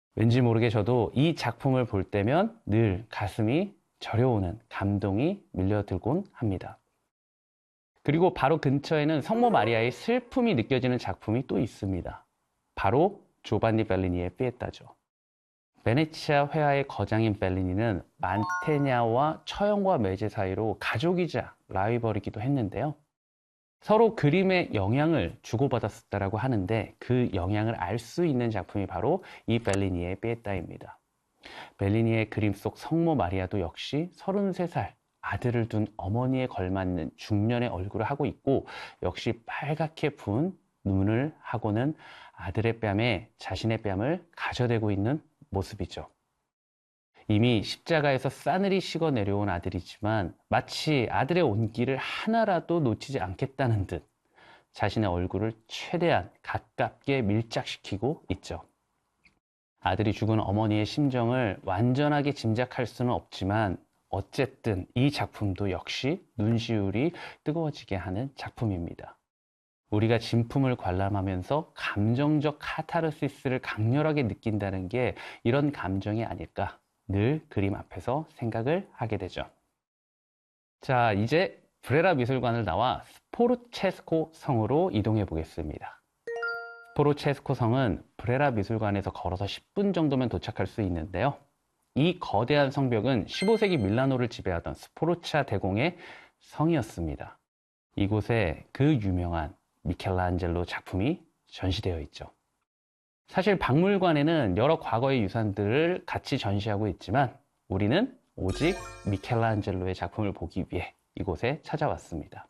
왠지 모르게 저도 이 작품을 볼 때면 늘 가슴이 저려오는 감동이 밀려들곤 합니다. 그리고 바로 근처에는 성모 마리아의 슬픔이 느껴지는 작품이 또 있습니다. 바로 조반니 벨리니의 피에타죠. 베네치아 회화의 거장인 벨리니는 만테냐와 처형과 매제 사이로 가족이자 라이벌이기도 했는데요. 서로 그림의 영향을 주고받았었다고 하는데 그 영향을 알 수 있는 작품이 바로 이 벨리니의 피에타입니다. 벨리니의 그림 속 성모 마리아도 역시 33살 아들을 둔 어머니에 걸맞는 중년의 얼굴을 하고 있고 역시 빨갛게 부은 눈을 하고는 아들의 뺨에 자신의 뺨을 가져대고 있는 모습이죠. 이미 십자가에서 싸늘히 식어 내려온 아들이지만 마치 아들의 온기를 하나라도 놓치지 않겠다는 듯 자신의 얼굴을 최대한 가깝게 밀착시키고 있죠. 아들이 죽은 어머니의 심정을 완전하게 짐작할 수는 없지만 어쨌든 이 작품도 역시 눈시울이 뜨거워지게 하는 작품입니다. 우리가 진품을 관람하면서 감정적 카타르시스를 강렬하게 느낀다는 게 이런 감정이 아닐까 늘 그림 앞에서 생각을 하게 되죠. 자, 이제 브레라 미술관을 나와 스포르체스코 성으로 이동해 보겠습니다. 스포르체스코 성은 브레라 미술관에서 걸어서 10분 정도면 도착할 수 있는데요. 이 거대한 성벽은 15세기 밀라노를 지배하던 스포르차 대공의 성이었습니다. 이곳에 그 유명한 미켈란젤로 작품이 전시되어 있죠. 사실 박물관에는 여러 과거의 유산들을 같이 전시하고 있지만 우리는 오직 미켈란젤로의 작품을 보기 위해 이곳에 찾아왔습니다.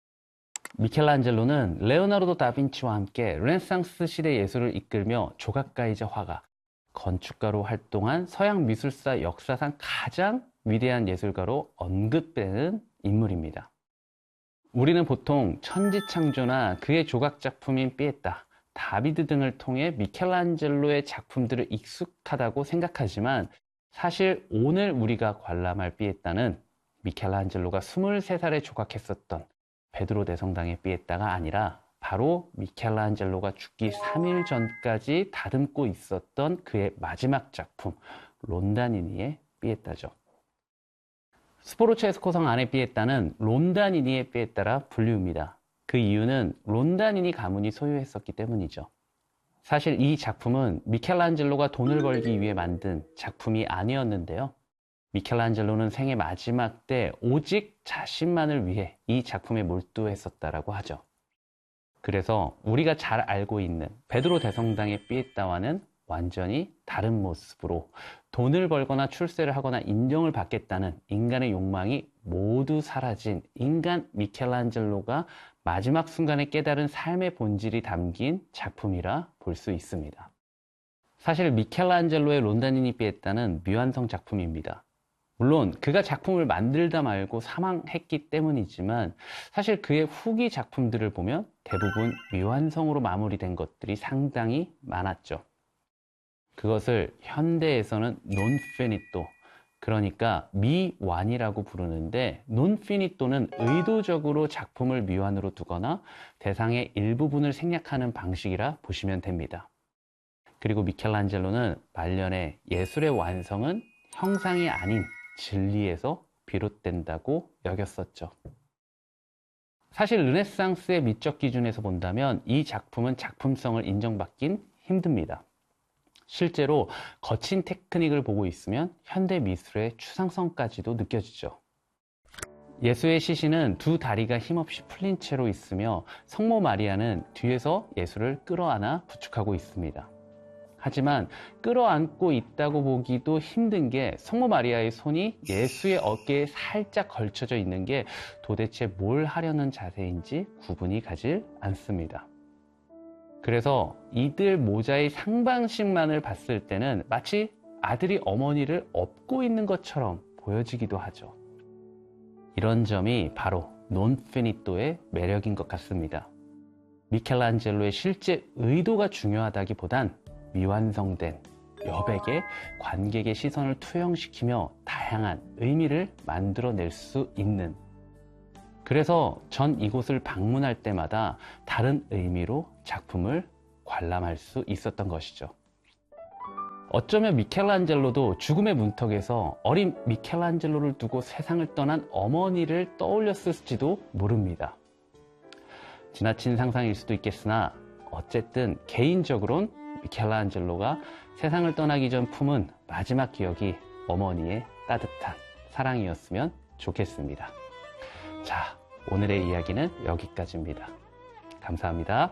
미켈란젤로는 레오나르도 다빈치와 함께 르네상스 시대 예술을 이끌며 조각가이자 화가, 건축가로 활동한 서양 미술사 역사상 가장 위대한 예술가로 언급되는 인물입니다. 우리는 보통 천지창조나 그의 조각작품인 피에타, 다비드 등을 통해 미켈란젤로의 작품들을 익숙하다고 생각하지만 사실 오늘 우리가 관람할 피에타는 미켈란젤로가 23살에 조각했었던 베드로 대성당의 피에타가 아니라 바로 미켈란젤로가 죽기 3일 전까지 다듬고 있었던 그의 마지막 작품 론다니니의 피에타죠. 스포르체스코 성 안의 피에타는 론다니니의 피에타라 불리웁니다. 그 이유는 론다니니 가문이 소유했었기 때문이죠. 사실 이 작품은 미켈란젤로가 돈을 벌기 위해 만든 작품이 아니었는데요. 미켈란젤로는 생애 마지막 때 오직 자신만을 위해 이 작품에 몰두했었다라고 하죠. 그래서 우리가 잘 알고 있는 베드로 대성당의 피에타와는 완전히 다른 모습으로 돈을 벌거나 출세를 하거나 인정을 받겠다는 인간의 욕망이 모두 사라진 인간 미켈란젤로가 마지막 순간에 깨달은 삶의 본질이 담긴 작품이라 볼 수 있습니다. 사실 미켈란젤로의 론다니니 피에타는 미완성 작품입니다. 물론 그가 작품을 만들다 말고 사망했기 때문이지만 사실 그의 후기 작품들을 보면 대부분 미완성으로 마무리된 것들이 상당히 많았죠. 그것을 현대에서는 non finito, 그러니까 미완이라고 부르는데 non finito는 의도적으로 작품을 미완으로 두거나 대상의 일부분을 생략하는 방식이라 보시면 됩니다. 그리고 미켈란젤로는 말년에 예술의 완성은 형상이 아닌 진리에서 비롯된다고 여겼었죠. 사실 르네상스의 미적 기준에서 본다면 이 작품은 작품성을 인정받긴 힘듭니다. 실제로 거친 테크닉을 보고 있으면 현대 미술의 추상성까지도 느껴지죠. 예수의 시신은 두 다리가 힘없이 풀린 채로 있으며 성모 마리아는 뒤에서 예수를 끌어안아 부축하고 있습니다. 하지만 끌어안고 있다고 보기도 힘든 게 성모 마리아의 손이 예수의 어깨에 살짝 걸쳐져 있는 게 도대체 뭘 하려는 자세인지 구분이 가질 않습니다. 그래서 이들 모자의 상반신만을 봤을 때는 마치 아들이 어머니를 업고 있는 것처럼 보여지기도 하죠. 이런 점이 바로 논피니토의 매력인 것 같습니다. 미켈란젤로의 실제 의도가 중요하다기보단 미완성된 여백에 관객의 시선을 투영시키며 다양한 의미를 만들어낼 수 있는, 그래서 전 이곳을 방문할 때마다 다른 의미로 작품을 관람할 수 있었던 것이죠. 어쩌면 미켈란젤로도 죽음의 문턱에서 어린 미켈란젤로를 두고 세상을 떠난 어머니를 떠올렸을지도 모릅니다. 지나친 상상일 수도 있겠으나 어쨌든 개인적으론 미켈란젤로가 세상을 떠나기 전 품은 마지막 기억이 어머니의 따뜻한 사랑이었으면 좋겠습니다. 자, 오늘의 이야기는 여기까지입니다. 감사합니다.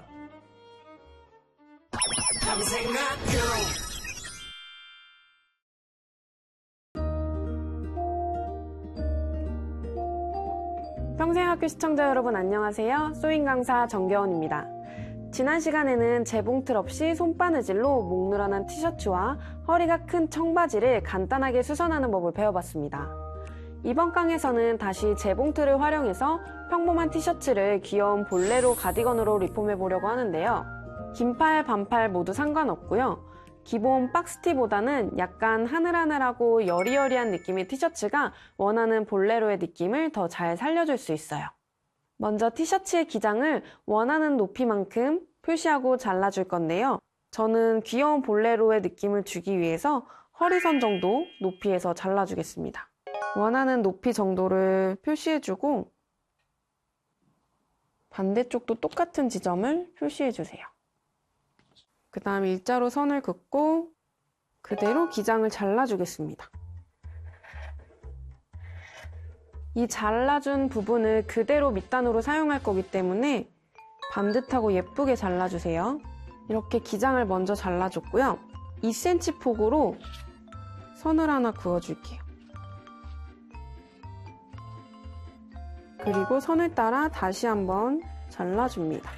평생학교 시청자 여러분 안녕하세요. 소잉 강사 정겨운입니다. 지난 시간에는 재봉틀 없이 손바느질로 목 늘어난 티셔츠와 허리가 큰 청바지를 간단하게 수선하는 법을 배워봤습니다. 이번 강에서는 다시 재봉틀을 활용해서 평범한 티셔츠를 귀여운 볼레로 가디건으로 리폼해보려고 하는데요. 긴팔, 반팔 모두 상관없고요. 기본 박스티보다는 약간 하늘하늘하고 여리여리한 느낌의 티셔츠가 원하는 볼레로의 느낌을 더 잘 살려줄 수 있어요. 먼저 티셔츠의 기장을 원하는 높이만큼 표시하고 잘라줄 건데요. 저는 귀여운 볼레로의 느낌을 주기 위해서 허리선 정도 높이에서 잘라주겠습니다. 원하는 높이 정도를 표시해주고 반대쪽도 똑같은 지점을 표시해주세요. 그 다음 일자로 선을 긋고 그대로 기장을 잘라주겠습니다. 이 잘라준 부분을 그대로 밑단으로 사용할 거기 때문에 반듯하고 예쁘게 잘라주세요. 이렇게 기장을 먼저 잘라줬고요. 2cm 폭으로 선을 하나 그어줄게요. 그리고 선을 따라 다시 한번 잘라줍니다.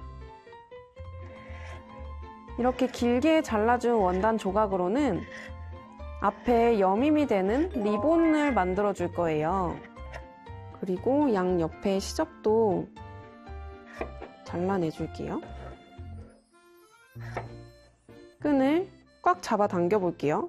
이렇게 길게 잘라준 원단 조각으로는 앞에 여밈이 되는 리본을 만들어 줄 거예요. 그리고 양 옆에 시접도 잘라내 줄게요. 끈을 꽉 잡아 당겨 볼게요.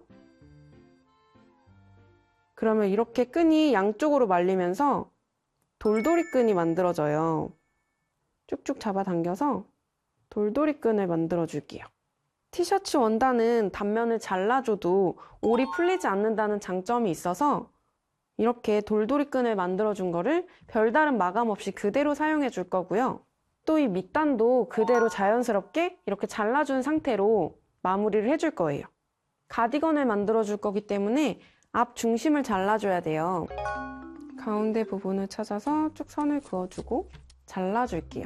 그러면 이렇게 끈이 양쪽으로 말리면서 돌돌이 끈이 만들어져요. 쭉쭉 잡아 당겨서 돌돌이 끈을 만들어 줄게요. 티셔츠 원단은 단면을 잘라줘도 올이 풀리지 않는다는 장점이 있어서 이렇게 돌돌이 끈을 만들어 준 거를 별다른 마감 없이 그대로 사용해 줄 거고요. 또 이 밑단도 그대로 자연스럽게 이렇게 잘라준 상태로 마무리를 해줄 거예요. 가디건을 만들어 줄 거기 때문에 앞 중심을 잘라줘야 돼요. 가운데 부분을 찾아서 쭉 선을 그어주고 잘라줄게요.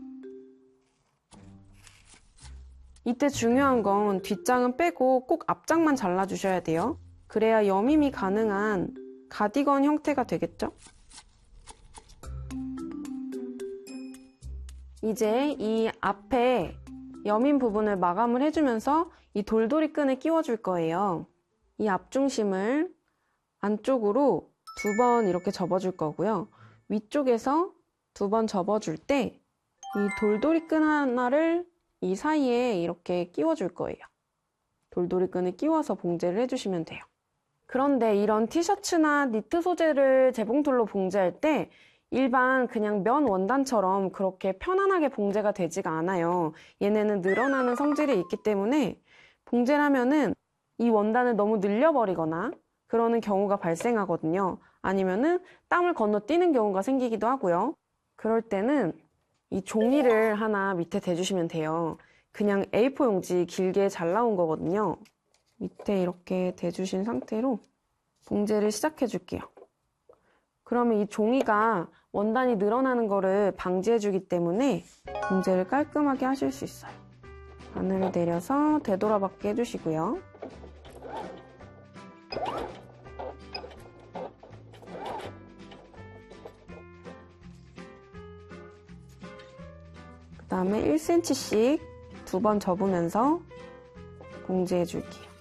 이때 중요한 건 뒷장은 빼고 꼭 앞장만 잘라주셔야 돼요. 그래야 여밈이 가능한 가디건 형태가 되겠죠? 이제 이 앞에 여밈 부분을 마감을 해주면서 이 돌돌이 끈을 끼워줄 거예요. 이 앞중심을 안쪽으로 2번 이렇게 접어줄 거고요. 위쪽에서 2번 접어줄 때 이 돌돌이 끈 하나를 이 사이에 이렇게 끼워줄 거예요. 돌돌이 끈을 끼워서 봉제를 해주시면 돼요. 그런데 이런 티셔츠나 니트 소재를 재봉틀로 봉제할 때 일반 그냥 면 원단처럼 그렇게 편안하게 봉제가 되지가 않아요. 얘네는 늘어나는 성질이 있기 때문에 봉제를 하면은 이 원단을 너무 늘려버리거나 그러는 경우가 발생하거든요. 아니면은 땀을 건너뛰는 경우가 생기기도 하고요. 그럴 때는 이 종이를 하나 밑에 대주시면 돼요. 그냥 A4 용지 길게 잘 나온 거거든요. 밑에 이렇게 대주신 상태로 봉제를 시작해 줄게요. 그러면 이 종이가 원단이 늘어나는 거를 방지해 주기 때문에 봉제를 깔끔하게 하실 수 있어요. 바늘을 내려서 되돌아받게 해주시고요. 그 다음에 1cm씩 2번 접으면서 봉제해 줄게요.